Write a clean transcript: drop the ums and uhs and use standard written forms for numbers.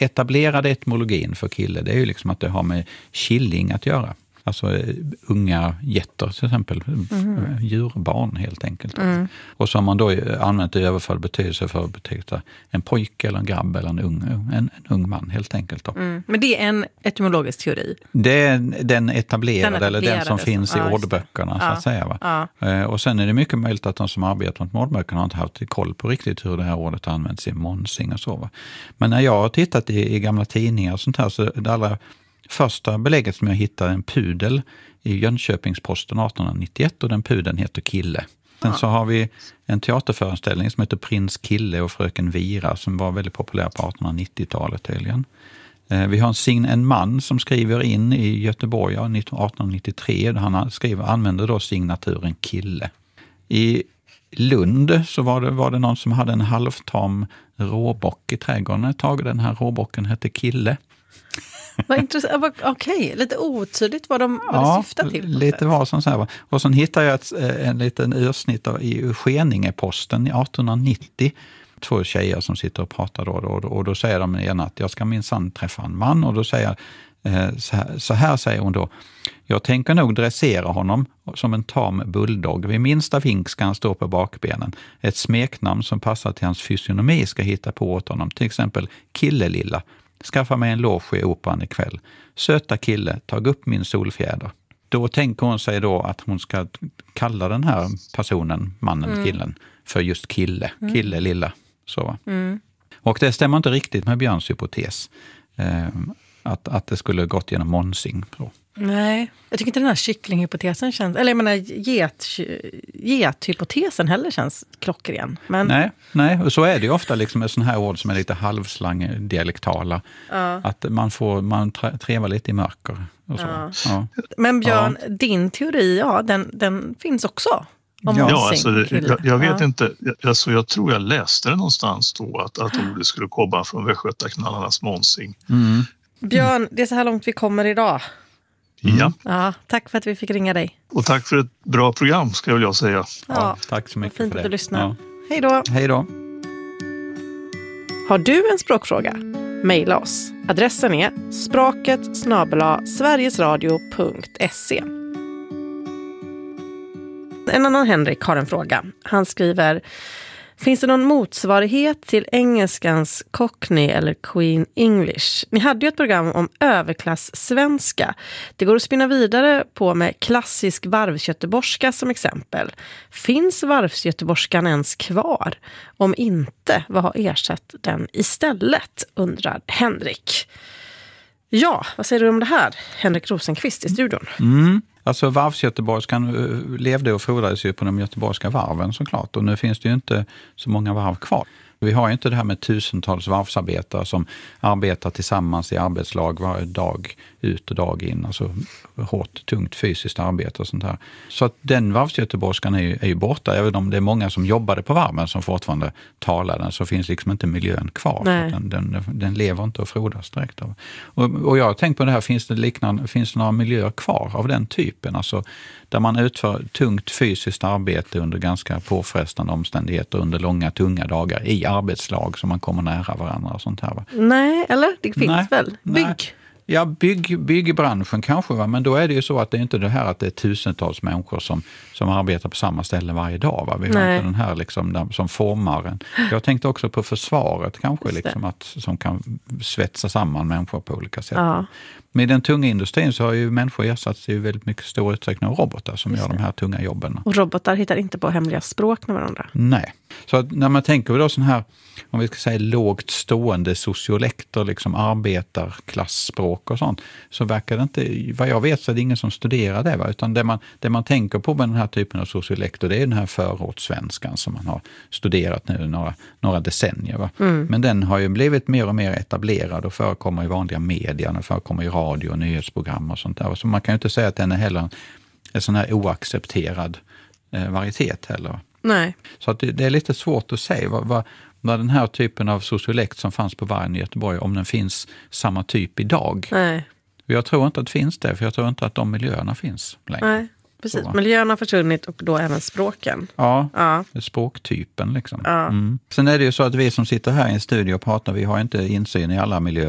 etablerade etymologin för kille, det är ju liksom att det har med killing att göra. Alltså unga getter till exempel, djurbarn helt enkelt. Och så har man då använt i överförd betydelse för att beteckna en pojke eller en grabb eller en ung man helt enkelt. Då. Men det är en etymologisk teori? Det är den etablerade eller den som finns i ordböckerna så att säga. Va? Och sen är det mycket möjligt att de som arbetar med ordböckerna har inte haft koll på riktigt hur det här ordet används i monsing och så. Va? Men när jag har tittat i gamla tidningar och sånt här, så det allra första belägget som jag hittade en pudel i Jönköpingsposten 1891 och den pudeln heter Kille. Sen så har vi en teaterföreställning som heter Prins Kille och Fröken Vira som var väldigt populär på 1890-talet tydligen. Vi har en man som skriver in i Göteborg 1893 där han använder då signaturen Kille. I Lund så var det någon som hade en halvtam råbock i trädgården. Ett tag den här råbocken hette Kille. Vad intressant. Okej, lite otydligt vad det syftar till. Lite var som så här. Och sen hittade jag en liten ursnitt i Skeningeposten i 1890. 2 tjejer som sitter och pratar då. Och då säger de igen att jag ska minsann träffa en man. Och då säger så här säger hon då. Jag tänker nog dressera honom som en tam bulldog. Vid minsta vink ska han stå på bakbenen. Ett smeknamn som passar till hans fysionomi ska hitta på åt honom. Till exempel Killelilla. Skaffa mig en loge i operan ikväll. Söta kille, tag upp min solfjäder. Då tänker hon sig då att hon ska kalla den här personen, mannen, killen, för just kille. Kille, lilla. Så. Och det stämmer inte riktigt med Björns hypotes. Att det skulle gått genom monsing. Så. Nej, jag tycker inte den här kycklinghypotesen känns... Eller jag menar, gethypotesen heller känns klockren. Men... Nej, och så är det ju ofta liksom med sådana här ord som är lite halvslang dialektala. Att man trevar lite i mörker. Och så. Ja. Men Björn, din teori, den finns också. Jag vet inte. Jag tror jag läste det någonstans då att ordet skulle komma från västgötaknallarnas monsing. Björn, det är så här långt vi kommer idag. Ja. Tack för att vi fick ringa dig. Och tack för ett bra program ska jag säga. Ja, tack så mycket för det. Fint att du lyssnar. Ja. Hej då. Hej då. Har du en språkfråga? Maila oss. Adressen är spraket@sverigesradio.se. En annan Henrik har en fråga. Han skriver: finns det någon motsvarighet till engelskans Cockney eller Queen English? Ni hade ju ett program om överklass-svenska. Det går att spinna vidare på med klassisk varvsgöteborgska som exempel. Finns varvsgöteborgskan ens kvar? Om inte, vad har ersatt den istället? Undrar Henrik. Ja, vad säger du om det här? Henrik Rosenqvist i studion. Alltså varvsgöteborgskan levde och frodades ju på de göteborgska varven såklart. Och nu finns det ju inte så många varv kvar. Vi har ju inte det här med tusentals varvsarbetare som arbetar tillsammans i arbetslag varje dag ut och dag in. Alltså hårt, tungt fysiskt arbete och sånt här. Så att den varvsgöteborgskan är ju borta. Även om det är många som jobbade på varven som fortfarande talar den, så finns liksom inte miljön kvar. Den lever inte och frodas direkt av. Och jag har tänkt på det här, finns det några miljöer kvar av den typen? Alltså där man utför tungt fysiskt arbete under ganska påfrestande omständigheter under långa, tunga dagar i arbetslag som man kommer nära varandra och sånt här. Va? Nej, eller? Det finns väl? Bygg? Ja, byggbranschen kanske, va? Men då är det ju så att det är inte det här att det är tusentals människor som arbetar på samma ställe varje dag. Va? Vi har inte den här liksom, som formar en. Jag tänkte också på försvaret kanske, liksom, som kan svetsa samman människor på olika sätt. Ja. Med den tunga industrin så har ju människor ersatts i väldigt mycket stor utsträckning av robotar som gör de här tunga jobben. Och robotar hittar inte på hemliga språk med varandra. Nej. Så att när man tänker då sån här, om vi ska säga lågt stående sociolekter, liksom arbetarklassspråk och sånt, så verkar det inte, vad jag vet så är det ingen som studerar det. Va? Utan det man tänker på med den här typen av sociolekter, det är den här förortssvenskan som man har studerat nu några decennier. Va? Men den har ju blivit mer och mer etablerad och förekommer i vanliga medier, den förekommer i radio och nyhetsprogram och sånt där. Så man kan ju inte säga att den är heller en sån här oaccepterad varietet heller. Nej. Så att det är lite svårt att säga vad den här typen av sociolekt som fanns på varven i Göteborg, om den finns samma typ idag. Nej. Jag tror inte att det finns det, för jag tror inte att de miljöerna finns längre. Nej, precis. Så. Miljöerna har försvunnit och då även språken. Ja. Språktypen liksom. Ja. Sen är det ju så att vi som sitter här i en studio och pratar, vi har inte insyn i alla miljöer.